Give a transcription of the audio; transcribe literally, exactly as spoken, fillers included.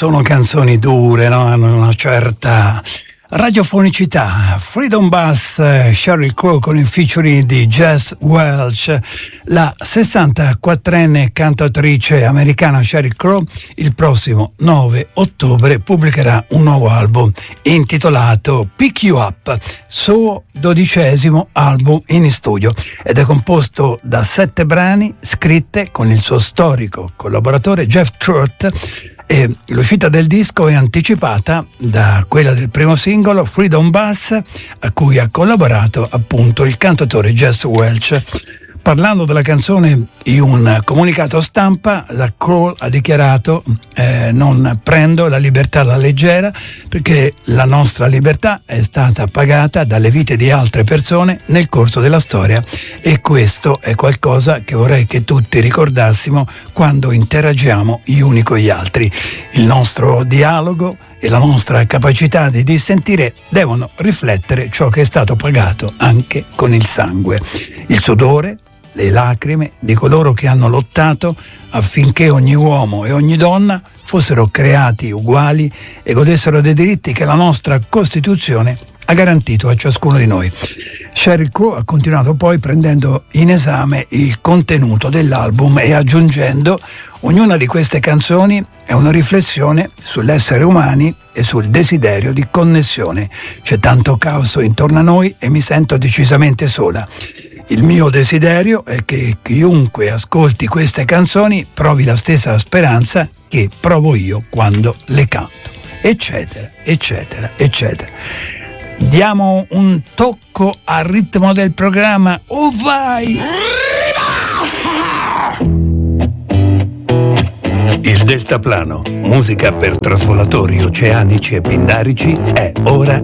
sono canzoni dure, no? Hanno una certa radiofonicità. Freedom Bus, Sheryl Crow con il featuring di Jess Welch. La sessantaquattrenne cantautrice americana Sheryl Crow il prossimo nove ottobre pubblicherà un nuovo album intitolato Pick You Up, suo dodicesimo album in studio, ed è composto da sette brani scritte con il suo storico collaboratore Jeff Truett. E l'uscita del disco è anticipata da quella del primo singolo Freedom Bus, a cui ha collaborato appunto il cantautore Jess Welch. Parlando della canzone in un comunicato stampa, la Crow ha dichiarato eh, non prendo la libertà alla leggera, perché la nostra libertà è stata pagata dalle vite di altre persone nel corso della storia, e questo è qualcosa che vorrei che tutti ricordassimo quando interagiamo gli uni con gli altri. Il nostro dialogo e la nostra capacità di dissentire devono riflettere ciò che è stato pagato anche con il sangue, il sudore, le lacrime di coloro che hanno lottato affinché ogni uomo e ogni donna fossero creati uguali e godessero dei diritti che la nostra Costituzione ha garantito a ciascuno di noi. Sheryl Crow ha continuato poi prendendo in esame il contenuto dell'album e aggiungendo: ognuna di queste canzoni è una riflessione sull'essere umani e sul desiderio di connessione. C'è tanto caos intorno a noi e mi sento decisamente sola. Il mio desiderio è che chiunque ascolti queste canzoni provi la stessa speranza che provo io quando le canto, eccetera, eccetera, eccetera. Diamo un tocco al ritmo del programma. Oh vai! Il deltaplano, musica per trasvolatori oceanici e pindarici, è ora